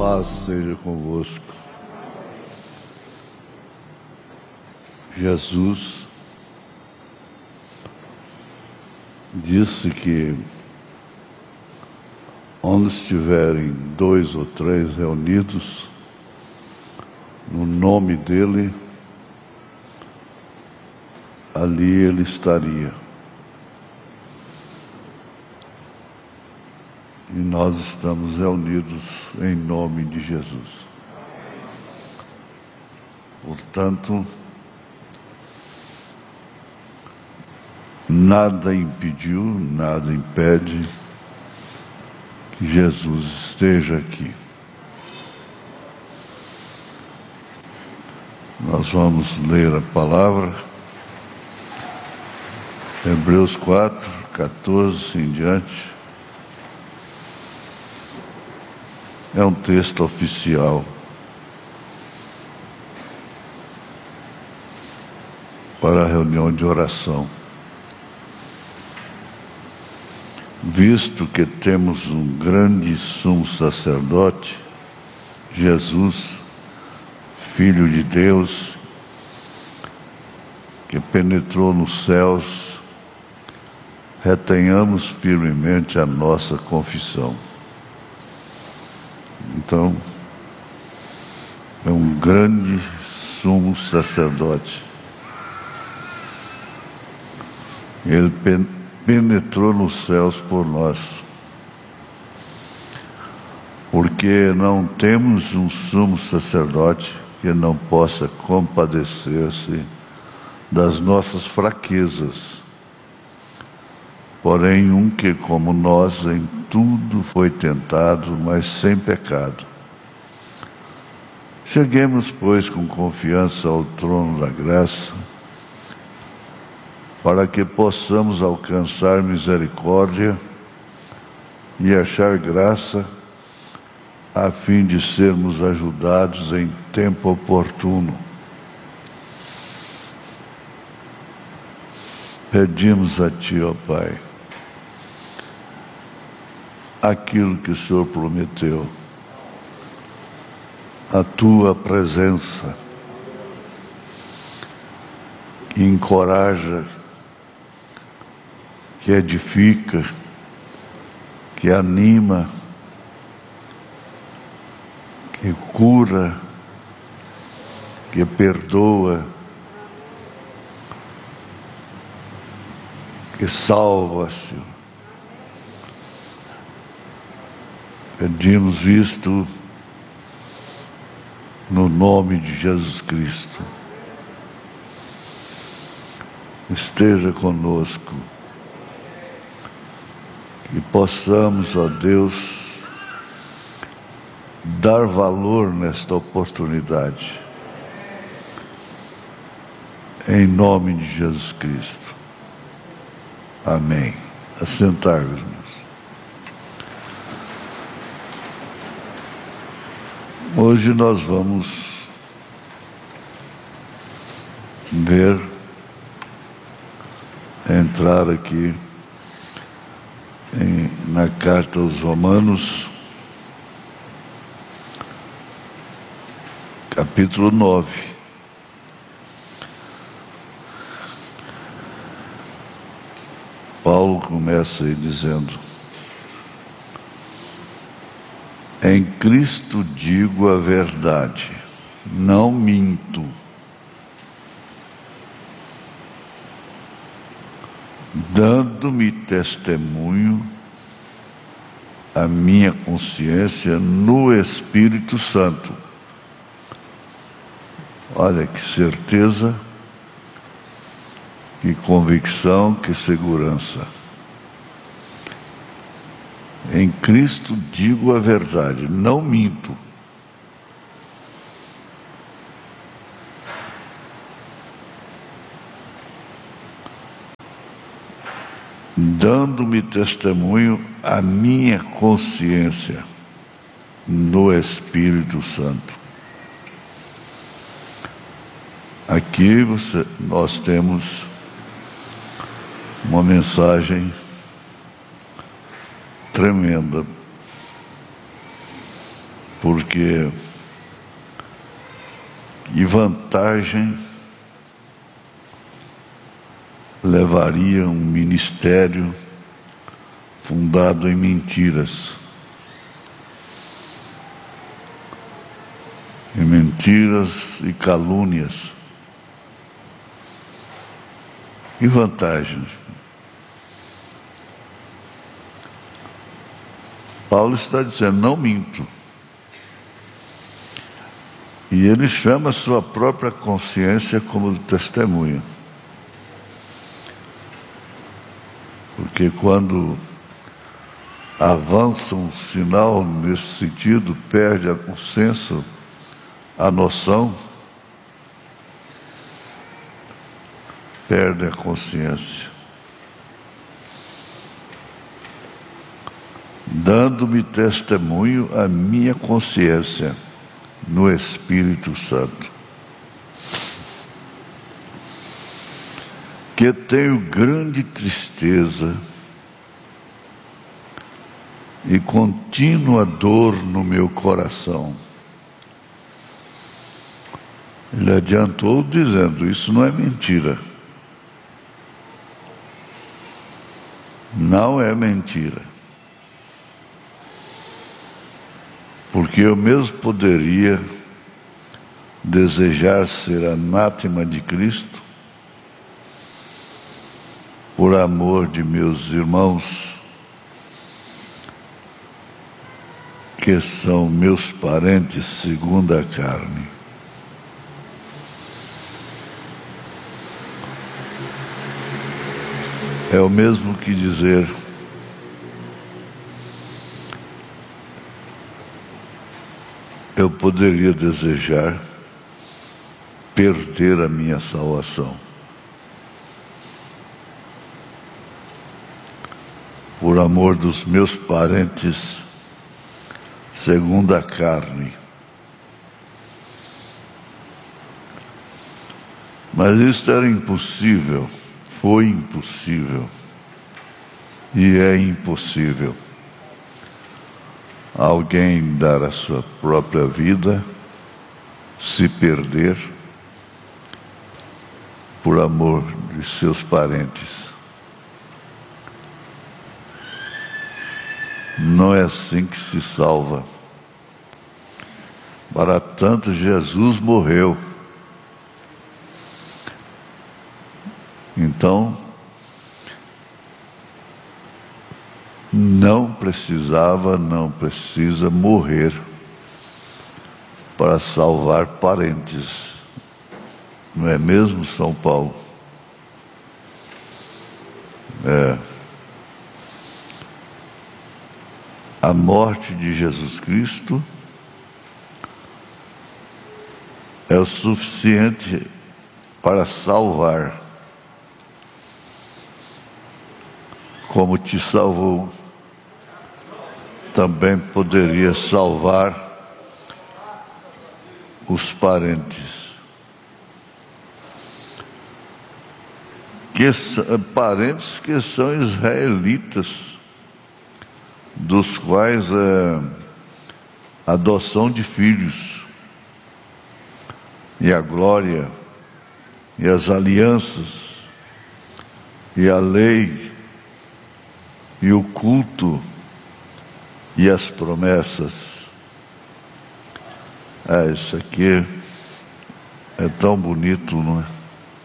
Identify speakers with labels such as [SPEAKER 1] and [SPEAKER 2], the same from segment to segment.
[SPEAKER 1] Paz seja convosco. Jesus disse que onde estiverem 2 ou 3 reunidos no nome dele, ali ele estaria. E nós estamos reunidos em nome de Jesus. Portanto, nada impediu, nada impede que Jesus esteja aqui. Nós vamos ler a palavra, Hebreus 4, 14 em diante. É um texto oficial para a reunião de oração. Visto que temos um grande sumo sacerdote, Jesus, Filho de Deus, que penetrou nos céus, retenhamos firmemente a nossa confissão. Então, é um grande sumo sacerdote. Ele penetrou nos céus por nós, porque não temos um sumo sacerdote que não possa compadecer-se das nossas fraquezas, porém um que, como nós, em tudo foi tentado, mas sem pecado. Cheguemos, pois, com confiança ao trono da graça, para que possamos alcançar misericórdia e achar graça, a fim de sermos ajudados em tempo oportuno. Pedimos a Ti, ó Pai, aquilo que o Senhor prometeu, a Tua presença, que encoraja, que edifica, que anima, que cura, que perdoa, que salva, Senhor. Pedimos isto no nome de Jesus Cristo. Esteja conosco, que possamos, ó Deus, dar valor nesta oportunidade, em nome de Jesus Cristo. Amém. Assentar-vos, irmãos. Hoje nós vamos entrar aqui na carta aos Romanos, capítulo 9. Paulo começa aí dizendo: em Cristo digo a verdade, não minto. Dando-me testemunho a minha consciência no Espírito Santo. Olha que certeza, que convicção, que segurança. Em Cristo digo a verdade, não minto. Dando-me testemunho a minha consciência no Espírito Santo. Aqui nós temos uma mensagem tremenda Porque que vantagem levaria um ministério fundado em mentiras? Em mentiras e calúnias. Que vantagens? Paulo está dizendo, não minto. E ele chama a sua própria consciência como testemunha. Porque quando avança um sinal nesse sentido, perde o senso, a noção, perde a consciência. Dando-me testemunho a minha consciência no Espírito Santo, que tenho grande tristeza e contínua dor no meu coração. Ele adiantou dizendo, isso não é mentira. Não é mentira. Porque eu mesmo poderia desejar ser anátema de Cristo por amor de meus irmãos, que são meus parentes segundo a carne. É o mesmo que dizer, eu poderia desejar perder a minha salvação por amor dos meus parentes segundo a carne. Mas isso era impossível, foi impossível e é impossível alguém dar a sua própria vida, se perder por amor de seus parentes. Não é assim que se salva. Para tanto, Jesus morreu. Então, não precisa morrer para salvar parentes. Não é mesmo, São Paulo? A morte de Jesus Cristo é o suficiente para salvar, como te salvou, também poderia salvar os parentes. Parentes que são israelitas, dos quais adoção de filhos, e a glória, e as alianças, e a lei, e o culto, e as promessas. Isso aqui é tão bonito, não é?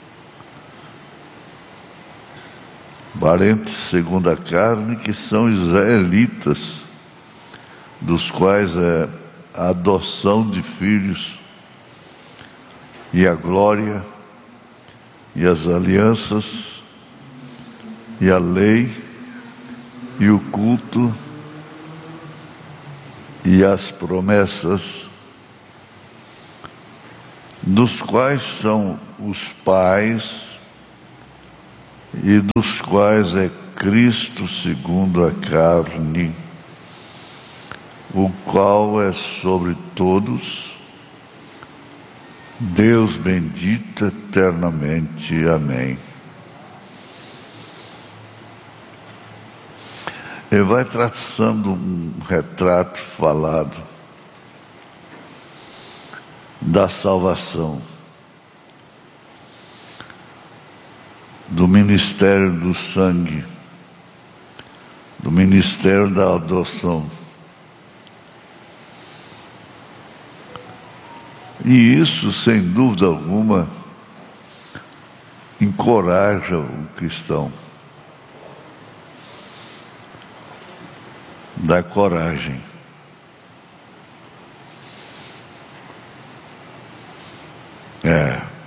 [SPEAKER 1] Parentes segundo a carne, que são israelitas, dos quais é a adoção de filhos, e a glória, e as alianças, e a lei, e o culto, e as promessas, dos quais são os pais, e dos quais é Cristo segundo a carne, o qual é sobre todos, Deus bendito eternamente. Amém. Ele vai traçando um retrato falado da salvação, do ministério do sangue, do ministério da adoção. E isso, sem dúvida alguma, encoraja o cristão, dá coragem.